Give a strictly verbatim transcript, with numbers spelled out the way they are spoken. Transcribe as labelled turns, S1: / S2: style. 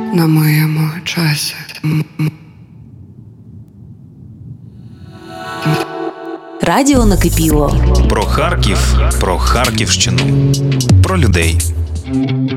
S1: на моєму часі.
S2: Радіо накипіло.
S3: Про Харків, про Харківщину, про людей.